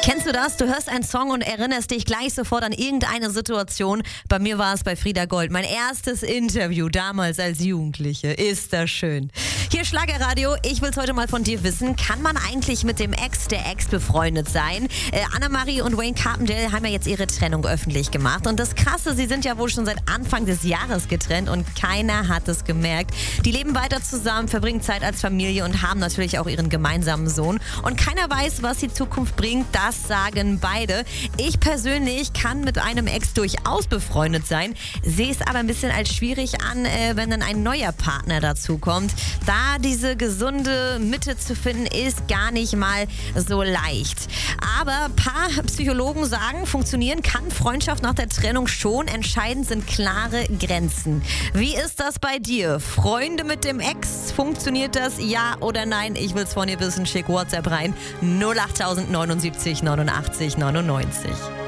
Kennst du das? Du hörst einen Song und erinnerst dich gleich sofort an irgendeine Situation. Bei mir war es bei Frieda Gold. Mein erstes Interview damals als Jugendliche. Ist das schön. Hier Schlagerradio. Ich will es heute mal von dir wissen. Kann man eigentlich mit dem Ex der Ex befreundet sein? Anna-Marie und Wayne Carpendale haben ja jetzt ihre Trennung öffentlich gemacht. Und das Krasse, sie sind ja wohl schon seit Anfang des Jahres getrennt und keiner hat es gemerkt. Die leben weiter zusammen, verbringen Zeit als Familie und haben natürlich auch ihren gemeinsamen Sohn. Und keiner weiß, was die Zukunft bringt. Das sagen beide. Ich persönlich kann mit einem Ex durchaus befreundet sein, sehe es aber ein bisschen als schwierig an, wenn dann ein neuer Partner dazu kommt. Da diese gesunde Mitte zu finden, ist gar nicht mal so leicht. Aber ein paar Psychologen sagen, funktionieren kann Freundschaft nach der Trennung schon. Entscheidend sind klare Grenzen. Wie ist das bei dir? Freunde mit dem Ex, funktioniert das? Ja oder nein? Ich will es von dir wissen. Schick WhatsApp rein. 08079 89 99.